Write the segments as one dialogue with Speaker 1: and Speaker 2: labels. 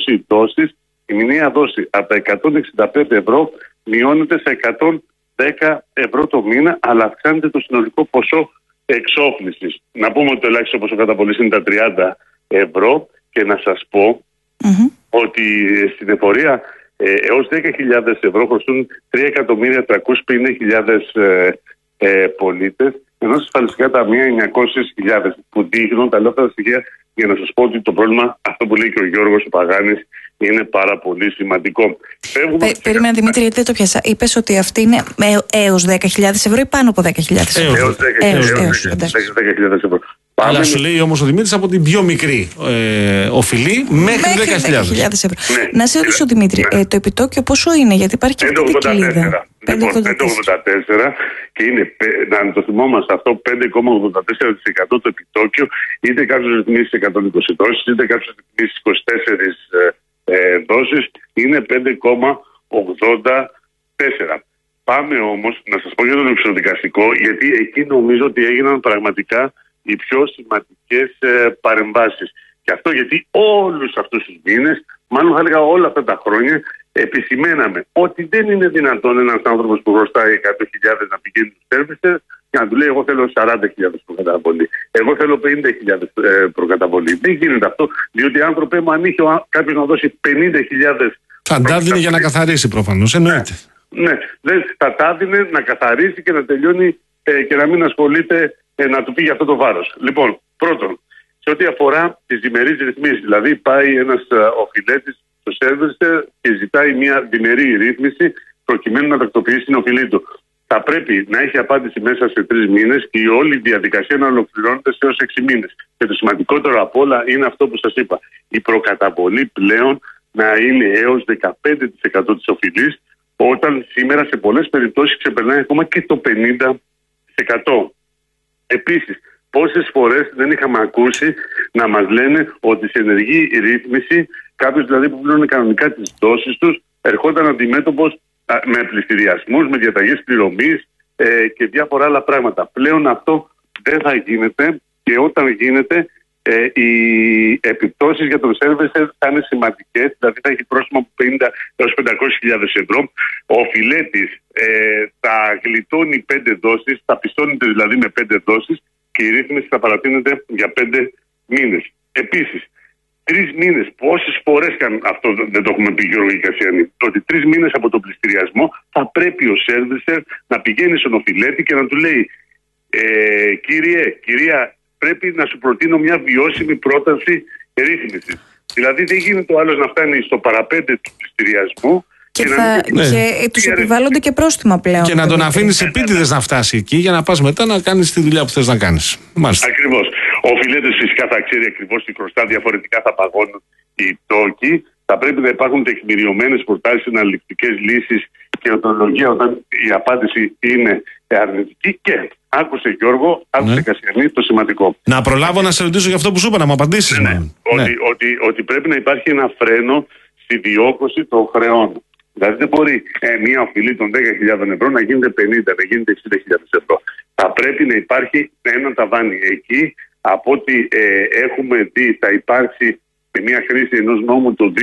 Speaker 1: 20 δόσεις, η μηνιαία δόση από τα 165 ευρώ μειώνεται σε 110 ευρώ το μήνα, αλλά αυξάνεται το συνολικό ποσό εξόφλησης. Να πούμε ότι το ελάχιστο ποσό καταβολής είναι τα 30 ευρώ και να σας πω ότι στην εφορία έως 10.000 ευρώ χρωστούν 3.350.000 πολίτες, ενώ στα ασφαλιστικά ταμεία 900.000, που δείχνουν τα ελεύθερα στοιχεία για να σας πω ότι το πρόβλημα, αυτό που λέει και ο Γιώργος ο Παγάνης, είναι πάρα πολύ σημαντικό.
Speaker 2: Περίμενα Δημήτρη, γιατί δεν το πιάσα. Είπες ότι αυτή είναι έως 10.000 ευρώ ή πάνω από 10.000 ευρώ?
Speaker 1: Έως 10.000 ευρώ.
Speaker 3: Αλλά σου λέει όμως ο Δημήτρης από την πιο μικρή οφειλή μέχρι 10.000
Speaker 2: ευρώ. Ναι. Να σε ρωτήσω Δημήτρη, το επιτόκιο πόσο είναι, γιατί υπάρχει και αυτή την κοιλίδα?
Speaker 1: 5,84 και είναι, να το θυμόμαστε αυτό, 5,84% το επιτόκιο, είτε κάποιος ρυθμίσει 120 δόσεις, είτε κάποιος ρυθμίσει 24 δόσεις, είναι 5,84. Πάμε όμως να σας πω για το εξοδικαστικό, γιατί εκεί νομίζω ότι έγιναν πραγματικά οι πιο σημαντικές παρεμβάσεις. Και αυτό γιατί όλους αυτούς τους μήνες, μάλλον θα έλεγα όλα αυτά τα χρόνια, επισημαίναμε ότι δεν είναι δυνατόν ένας άνθρωπος που χρωστάει 100.000 να πηγαίνει στους services και να του λέει: εγώ θέλω 40.000 προκαταβολή, εγώ θέλω 50.000 προκαταβολή. Δεν γίνεται αυτό, διότι άνθρωπε μου, αν είχε κάποιος να δώσει 50.000.
Speaker 3: Θα τα δίνει για να καθαρίσει προφανώς, εννοείται.
Speaker 1: Ναι, θα τα δίνει να καθαρίσει και να τελειώνει και να μην ασχολείται να του πήγε αυτό το βάρος. Λοιπόν, πρώτον, σε ό,τι αφορά τις διμερείς ρυθμίσεις, δηλαδή πάει ένας οφειλέτης στο service και ζητάει μια διμερή ρύθμιση προκειμένου να τακτοποιήσει την οφειλή του. Θα πρέπει να έχει απάντηση μέσα σε 3 μήνες και η όλη διαδικασία να ολοκληρώνεται σε έως 6 μήνες. Και το σημαντικότερο απ' όλα είναι αυτό που σας είπα. Η προκαταβολή πλέον να είναι έως 15% της οφειλής, όταν σήμερα σε πολλές περιπτώσεις ξεπερνάει ακόμα και το 50%. Επίσης, πόσες φορές δεν είχαμε ακούσει να μας λένε ότι σε ενεργή ρύθμιση κάποιος δηλαδή που πλήρωνε κανονικά τις δόσεις τους ερχόταν αντιμέτωπος με πληστηριασμούς, με διαταγές πληρωμής και διάφορα άλλα πράγματα. Πλέον αυτό δεν θα γίνεται και όταν γίνεται οι επιπτώσεις για τον servicer θα είναι σημαντικές, δηλαδή θα έχει πρόστιμο από 50 έως 500.000 ευρώ. Ο οφειλέτης θα γλιτώνει 5 δόσεις, θα πιστώνεται δηλαδή με 5 δόσεις και η ρύθμιση θα παρατείνεται για 5 μήνες. Επίσης, 3 μήνες, πόσες φορές αυτό δεν το έχουμε πει Γιώργο Κασιανή, ότι 3 μήνες από τον πληστηριασμό θα πρέπει ο servicer να πηγαίνει στον οφειλέτη και να του λέει κυρία, πρέπει να σου προτείνω μια βιώσιμη πρόταση ρύθμισης. Δηλαδή δεν γίνεται ο άλλος να φτάνει στο παραπέντε του πληστηριασμού
Speaker 2: και τους επιβάλλονται και πρόστιμα πλέον. Και
Speaker 3: να τον αφήνεις επίτηδες να φτάσει εκεί για να πας μετά να κάνεις τη δουλειά που θες να κάνεις.
Speaker 1: Ακριβώς. Ο οφειλέτης φυσικά θα ξέρει ακριβώς τι χρωστά, διαφορετικά θα παγώνουν οι τόκοι. Θα πρέπει να υπάρχουν τεκμηριωμένες προτάσεις, αναλυτικές λύσεις και οτολογία όταν η απάντηση είναι αρνητική. Και άκουσε Γιώργο, άκουσε Κασιανή το σημαντικό.
Speaker 3: Να προλάβω να σε ρωτήσω για αυτό που σου είπα, να μου απαντήσεις.
Speaker 1: Ότι πρέπει να υπάρχει ένα φρένο στη διόκωση των χρεών. Δηλαδή δεν μπορεί μια οφειλή των 10.000 ευρώ να γίνεται 50, να γίνεται 60.000 ευρώ. Θα πρέπει να υπάρχει ένα ταβάνι εκεί. Από ό,τι έχουμε δει θα υπάρξει μια χρήση ενός νόμου το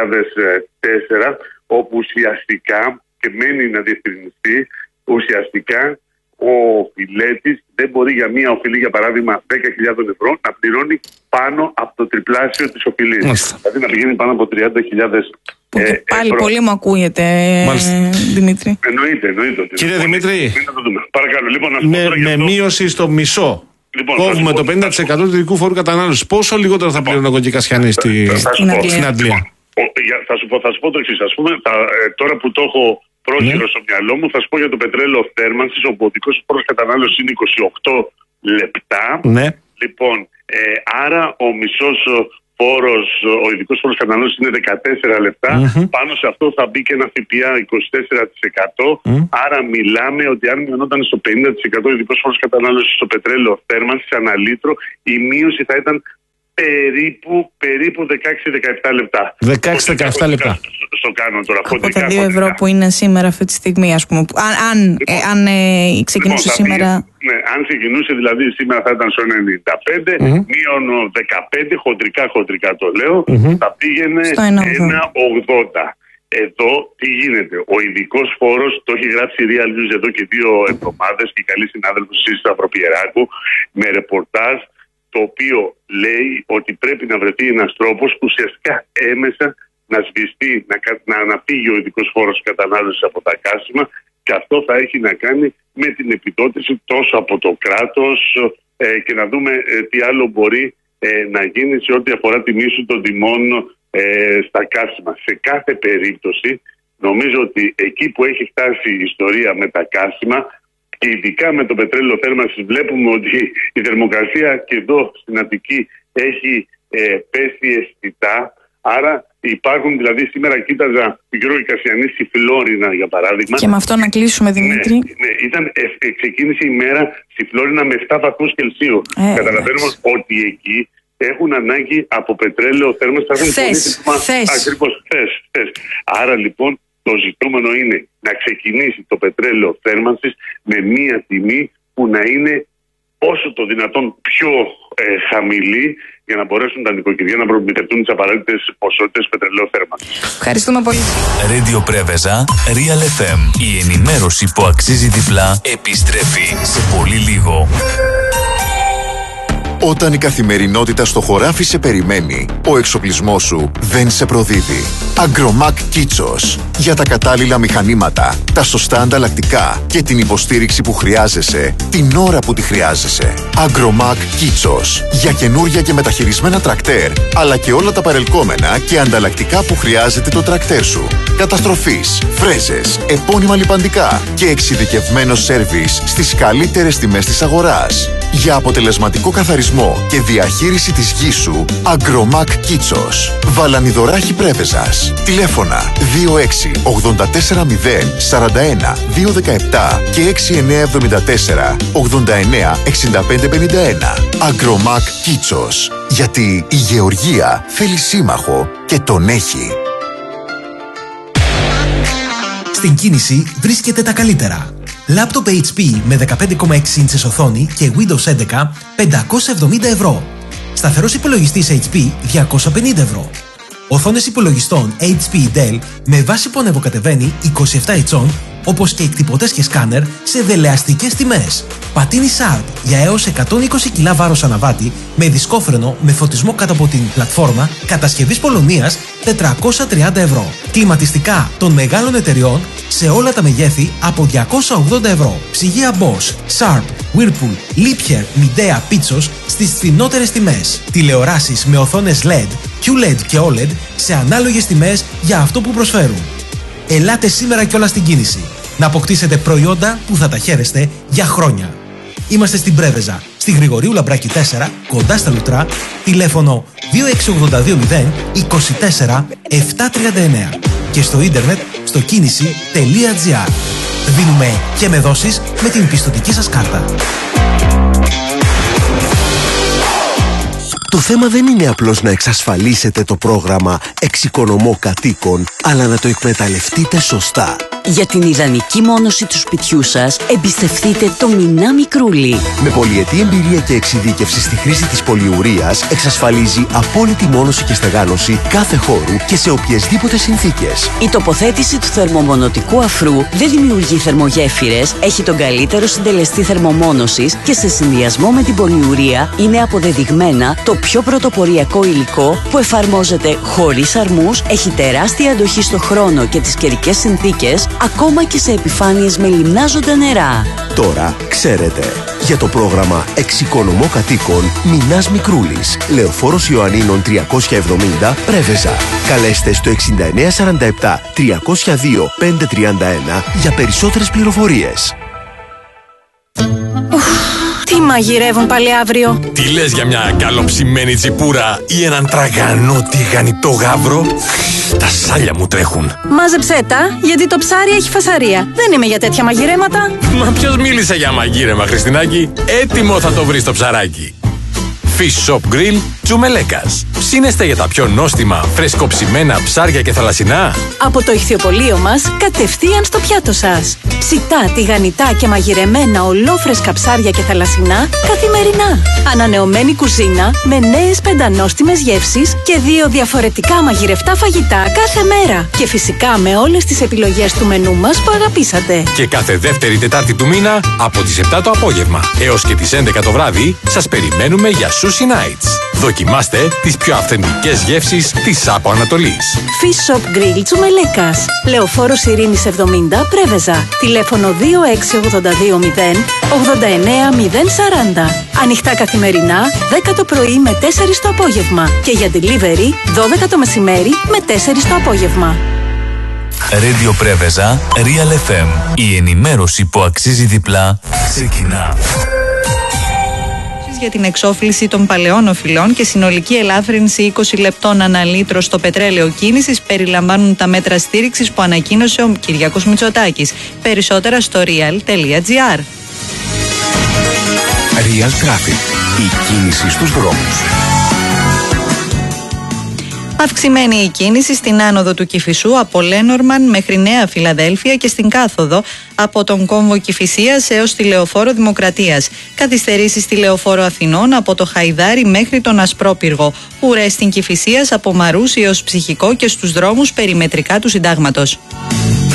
Speaker 1: 2004 όπου ουσιαστικά, και μένει να διευκρινιστεί, ουσιαστικά ο οφειλέτης δεν μπορεί για μία οφειλή, για παράδειγμα 10.000 ευρώ, να πληρώνει πάνω από το τριπλάσιο της οφειλής. Δηλαδή να πηγαίνει πάνω από 30.000
Speaker 2: πάλι
Speaker 1: ευρώ.
Speaker 2: Πολύ μου ακούγεται, Δημήτρη.
Speaker 1: Εννοείται.
Speaker 3: Κύριε Δημήτρη,
Speaker 1: παρακαλώ, λοιπόν,
Speaker 3: με μείωση στο μισό. Λοιπόν, κόβουμε το 50% του ειδικού φόρου κατανάλωσης. Πόσο λιγότερο θα πληρώνω εγώ και Κασιανή στην Αγγλία?
Speaker 1: Θα σου πω το εξής. Ας πούμε, τώρα που το έχω πρόχειρο στο μυαλό μου, θα σου πω για το πετρέλαιο θέρμανσης, όπου ο δικός φόρος κατανάλωσης είναι 28 λεπτά.
Speaker 3: Ναι.
Speaker 1: Λοιπόν, άρα ο μισός φόρος, ο ειδικός φόρος κατανάλωσης είναι 14 λεπτά. Πάνω σε αυτό θα μπει και ένα ΦΠΑ 24%. Άρα μιλάμε ότι αν μειωνόταν στο 50% ο ειδικός φόρος κατανάλωσης στο πετρέλαιο θέρμανσης ανά λίτρο, η μείωση θα ήταν περίπου 16-17 λεπτά.
Speaker 3: 16-17 λεπτά.
Speaker 1: Στο κάνω τώρα.
Speaker 2: Από τα 2 ευρώ που είναι σήμερα αυτή τη στιγμή, ας πούμε. Αν ξεκινούσε σήμερα.
Speaker 1: Ναι, αν ξεκινούσε δηλαδή σήμερα θα ήταν στο 95, μείον 15, χοντρικά το λέω, θα πήγαινε 1,80. Εδώ τι γίνεται? Ο ειδικός φόρος, το έχει γράψει η Real News εδώ και 2 εβδομάδες και η καλή συνάδελφος η Σταυροπιεράκου με ρεπορτάζ, το οποίο λέει ότι πρέπει να βρεθεί ένας τρόπος ουσιαστικά έμεσα να σβηστεί, να φύγει ο ειδικός φόρος κατανάλωσης από τα καύσιμα, και αυτό θα έχει να κάνει με την επιδότηση τόσο από το κράτος και να δούμε τι άλλο μπορεί να γίνει σε ό,τι αφορά τη μείωση των τιμών στα καύσιμα. Σε κάθε περίπτωση νομίζω ότι εκεί που έχει φτάσει η ιστορία με τα καύσιμα και ειδικά με το πετρέλαιο θέρμανσης, βλέπουμε ότι η θερμοκρασία και εδώ στην Αττική έχει πέσει αισθητά. Άρα υπάρχουν, δηλαδή σήμερα κοίταζα τον Γιώργο Κασιανή στη Φλόρινα για παράδειγμα. Και
Speaker 2: με αυτό να κλείσουμε, Δημήτρη.
Speaker 1: Ξεκίνησε η μέρα στη Φλόρινα με 7 βαθμούς Κελσίου. Καταλαβαίνουμε ότι εκεί έχουν ανάγκη από πετρέλαιο θέρμανσης. Ακριβώς, θες. Άρα λοιπόν το ζητούμενο είναι να ξεκινήσει το πετρέλαιο θέρμανσης με μία τιμή που να είναι όσο το δυνατόν πιο χαμηλή, για να μπορέσουν τα νοικοκυριά να προμηθευτούν τις απαραίτητες ποσότητες πετρελαίου θέρμανσης.
Speaker 2: Ευχαριστούμε πολύ.
Speaker 4: Radio Πρέβεζα, Real FM. Η ενημέρωση που αξίζει διπλά επιστρέφει σε πολύ λίγο.
Speaker 5: Όταν η καθημερινότητα στο χωράφι σε περιμένει, ο εξοπλισμός σου δεν σε προδίδει. Αγκρομάκ Κίτσος. Για τα κατάλληλα μηχανήματα, τα σωστά ανταλλακτικά και την υποστήριξη που χρειάζεσαι, την ώρα που τη χρειάζεσαι. Αγκρομάκ Κίτσος. Για καινούρια και μεταχειρισμένα τρακτέρ, αλλά και όλα τα παρελκόμενα και ανταλλακτικά που χρειάζεται το τρακτέρ σου. Καταστροφής, φρέζες, επώνυμα λιπαντικά και εξειδικευμένο σέρβις στις καλύτερες τιμές της αγοράς. Για αποτελεσματικό καθαρισμό και διαχείριση της γης σου, Αγκρομάκ Κίτσος. Βαλανιδωράχη Πρέβεζας. Τηλέφωνα 26 84 0 41 217 και 6974 89 65 51. Αγκρομάκ Κίτσος. Γιατί η γεωργία θέλει σύμμαχο και τον έχει.
Speaker 6: Στην κίνηση βρίσκεται τα καλύτερα. Λάπτοπ HP με 15,6 ίντσες οθόνη και Windows 11 570 ευρώ. Σταθερός υπολογιστής HP 250 ευρώ. Οθόνες υπολογιστών HP Dell με βάση που ανεβοκατεβαίνει 27 ετσών, όπως και εκτυπωτές και σκάνερ σε δελεαστικές τιμές. Πατίνι Sharp για έως 120 κιλά βάρος αναβάτη με δισκόφρενο με φωτισμό κάτω από την πλατφόρμα, κατασκευής Πολωνίας 430 ευρώ. Κλιματιστικά των μεγάλων εταιριών σε όλα τα μεγέθη από 280 ευρώ. Ψυγεία Bosch, Sharp, Whirlpool, Liebherr, Midea, Pitsos στις φθηνότερες τιμές. Τηλεοράσεις με οθόνες LED, QLED και OLED σε ανάλογες τιμές για αυτό που προσφέρουν. Ελάτε σήμερα κιόλας στην κίνηση να αποκτήσετε προϊόντα που θα τα χαίρεστε για χρόνια. Είμαστε στην Πρέβεζα, στη Γρηγορίου Λαμπράκη 4, κοντά στα Λουτρά, τηλέφωνο 26820 24 739 και στο ίντερνετ στο κίνηση.gr. Δίνουμε και με δόσεις με την πιστωτική σας κάρτα.
Speaker 7: Το θέμα δεν είναι απλώς να εξασφαλίσετε το πρόγραμμα Εξοικονομώ Κατοίκων, αλλά να το εκμεταλλευτείτε σωστά.
Speaker 8: Για την ιδανική μόνωση του σπιτιού σας, εμπιστευτείτε το Μινά Μικρούλι.
Speaker 7: Με πολυετή εμπειρία και εξειδίκευση στη χρήση της πολυουρίας, εξασφαλίζει απόλυτη μόνωση και στεγάνωση κάθε χώρου και σε οποιασδήποτε συνθήκες.
Speaker 8: Η τοποθέτηση του θερμομονωτικού αφρού δεν δημιουργεί θερμογέφυρες, έχει τον καλύτερο συντελεστή θερμομόνωσης και σε συνδυασμό με την πολυουρία είναι αποδεδειγμένα το πιο πρωτοποριακό υλικό που εφαρμόζεται χωρίς αρμούς, έχει τεράστια αντοχή στο χρόνο και τις καιρικές συνθήκες, ακόμα και σε επιφάνειες με λιμνάζοντα νερά.
Speaker 7: Τώρα ξέρετε. Για το πρόγραμμα Εξοικονομώ Κατοίκων, Μινάς Μικρούλης, Λεωφόρος Ιωαννίνων 370, Πρέβεζα. Καλέστε στο 6947 302 531 για περισσότερες πληροφορίες.
Speaker 2: Τι μαγειρεύουν πάλι αύριο?
Speaker 9: Τι λες για μια καλοψημένη τσιπούρα ή έναν τραγανό τηγανιτό γάβρο? Τα σάλια μου τρέχουν.
Speaker 2: Μάζεψέ τα, γιατί το ψάρι έχει φασαρία. Δεν είμαι για τέτοια μαγειρέματα.
Speaker 9: Μα ποιος μίλησε για μαγείρεμα, Χριστινάκη? Έτοιμο θα το βρεις το ψαράκι. Fish Shop Grill Τζουμελέκας. Ψήνεστε για τα πιο νόστιμα, φρεσκοψημένα ψάρια και θαλασσινά?
Speaker 10: Από το ηχθιοπωλείο μας, κατευθείαν στο πιάτο σας. Ψητά, τηγανιτά και μαγειρεμένα ολόφρεσκα ψάρια και θαλασσινά καθημερινά. Ανανεωμένη κουζίνα με νέες πεντανόστιμες γεύσεις και 2 διαφορετικά μαγειρευτά φαγητά κάθε μέρα. Και φυσικά με όλες τις επιλογές του μενού μας που αγαπήσατε.
Speaker 9: Και κάθε δεύτερη Τετάρτη του μήνα από τις 7 το απόγευμα έως και τις 11 το βράδυ σας περιμένουμε για Sushi Nights. Δοκιμάστε τις πιο αυθεντικές γεύσεις της Άπο Ανατολής.
Speaker 10: Fish Shop Grill Τζουμελέκας. Λεωφόρος Ειρήνης 70 Πρέβεζα. Τηλέφωνο 26820 89040. Ανοιχτά καθημερινά 10 το πρωί με 4 το απόγευμα. Και για delivery 12 το μεσημέρι με 4 το απόγευμα.
Speaker 4: Radio Πρέβεζα, Real FM. Η ενημέρωση που αξίζει διπλά ξεκινά.
Speaker 2: Για την εξόφληση των παλαιών οφειλών και συνολική ελάφρυνση 20 λεπτών ανά λίτρο στο πετρέλαιο κίνησης περιλαμβάνουν τα μέτρα στήριξης που ανακοίνωσε ο Κυριάκος Μητσοτάκης. Περισσότερα στο real.gr.
Speaker 7: Real Traffic. Η κίνηση στους δρόμους.
Speaker 2: Αυξημένη η κίνηση στην άνοδο του Κηφισού από Λένορμαν μέχρι Νέα Φιλαδέλφια και στην κάθοδο από τον κόμβο Κηφισίας έως τη Λεωφόρο Δημοκρατίας. Καθυστερήσεις στη Λεωφόρο Αθηνών από το Χαϊδάρι μέχρι τον Ασπρόπυργο. Ουρές στην Κηφισίας από Μαρούσι έως Ψυχικό και στους δρόμους περιμετρικά του Συντάγματος.